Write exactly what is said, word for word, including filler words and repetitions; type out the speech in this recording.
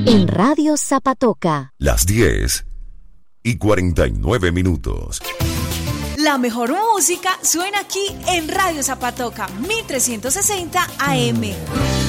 En Radio Zapatoca. Las diez y cuarenta y nueve minutos. La mejor música suena aquí en Radio Zapatoca, mil trescientos sesenta A M.